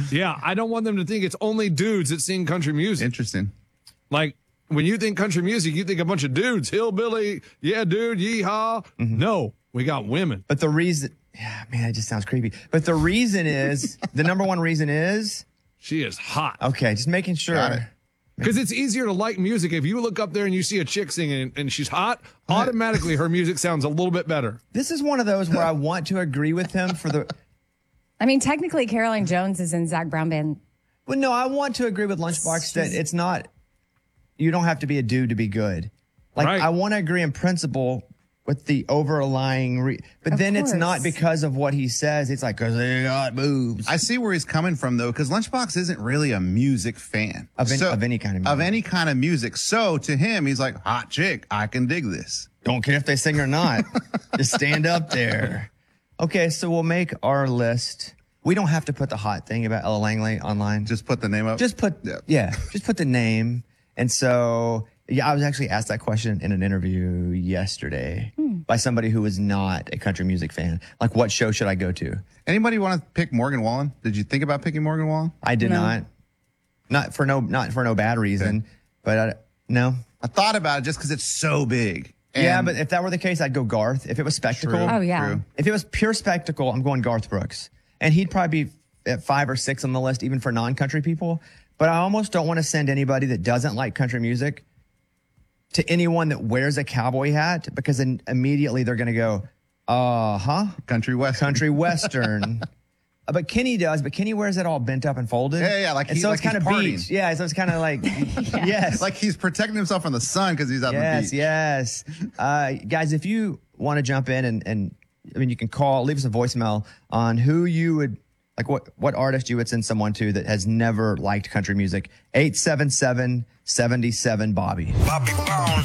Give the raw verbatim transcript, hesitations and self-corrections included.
Yeah, I don't want them to think it's only dudes that sing country music. Interesting. Like, when you think country music, you think a bunch of dudes, hillbilly, yeah, dude, yeehaw. Mm-hmm. No, we got women. But the reason, yeah, man, it just sounds creepy. But the reason is, the number one reason is? She is hot. Okay, just making sure. Because it's easier to like music. If you look up there and you see a chick singing and she's hot, automatically her music sounds a little bit better. This is one of those where I want to agree with him for the... I mean, technically, Caroline Jones is in Zac Brown Band. Well, no, I want to agree with Lunchbox that it's not... You don't have to be a dude to be good. Like, right. I want to agree in principle with the overlying... Re- but of then course. It's not because of what he says. It's like, because they got boobs. I see where he's coming from, though, because Lunchbox isn't really a music fan. Of, any, so, of any kind of music. Of any kind of music. So, to him, he's like, hot chick, I can dig this. Don't care if they sing or not. Just stand up there. Okay, so we'll make our list... We don't have to put the hot thing about Ella Langley online. Just put the name up? Just put, yeah, yeah just put the name. And so, yeah, I was actually asked that question in an interview yesterday hmm. by somebody who was not a country music fan. Like, what show should I go to? Anybody want to pick Morgan Wallen? Did you think about picking Morgan Wallen? I did no. not. Not for no, not for no bad reason, okay. but I, no. I thought about it just because it's so big. And yeah, but if that were the case, I'd go Garth. If it was spectacle. True, oh, yeah. True. If it was pure spectacle, I'm going Garth Brooks. And he'd probably be at five or six on the list, even for non-country people. But I almost don't want to send anybody that doesn't like country music to anyone that wears a cowboy hat, because then immediately they're going to go, uh-huh. Country Western. Country Western. uh, but Kenny does, but Kenny wears it all bent up and folded. Yeah, yeah, like and he, so like it's kind of beach. Yeah, so it's kind of like, yeah. yes. Like he's protecting himself from the sun because he's out yes, on the beach. Yes, yes. Uh, guys, if you want to jump in and, and, I mean, you can call, leave us a voicemail on who you would, like what, what artist you would send someone to that has never liked country music. eight seven seven, seven seven, Bobby. Bobby Brown.